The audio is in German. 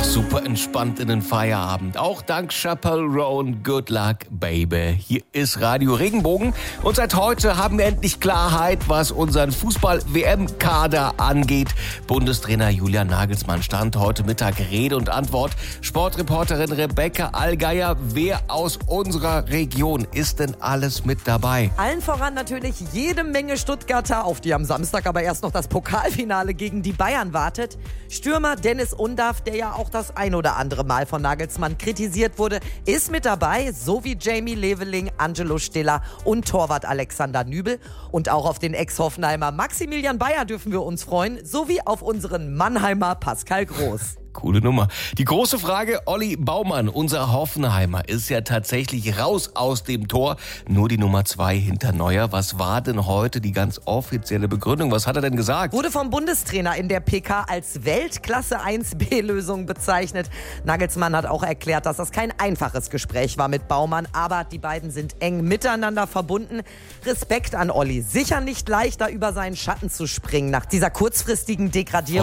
Super entspannt in den Feierabend. Auch dank Chappell Roan. Good luck, baby. Hier ist Radio Regenbogen. Und seit heute haben wir endlich Klarheit, was unseren Fußball-WM-Kader angeht. Bundestrainer Julian Nagelsmann stand heute Mittag Rede und Antwort. Sportreporterin Rebecca Allgeier, wer aus unserer Region ist denn alles mit dabei? Allen voran natürlich jede Menge Stuttgarter, auf die am Samstag aber erst noch das Pokalfinale gegen die Bayern wartet. Stürmer Dennis Undaff, der ja auch das ein oder andere Mal von Nagelsmann kritisiert wurde, ist mit dabei, sowie Jamie Leveling, Angelo Stiller und Torwart Alexander Nübel. Und auch auf den Ex-Hoffenheimer Maximilian Bayer dürfen wir uns freuen, sowie auf unseren Mannheimer Pascal Groß. Coole Nummer. Die große Frage, Olli Baumann, unser Hoffenheimer, ist ja tatsächlich raus aus dem Tor. Nur die Nummer 2 hinter Neuer. Was war denn heute die ganz offizielle Begründung? Was hat er denn gesagt? Wurde vom Bundestrainer in der PK als Weltklasse 1B-Lösung bezeichnet. Nagelsmann hat auch erklärt, dass das kein einfaches Gespräch war mit Baumann, aber die beiden sind eng miteinander verbunden. Respekt an Olli. Sicher nicht leicht, da über seinen Schatten zu springen nach dieser kurzfristigen Degradierung.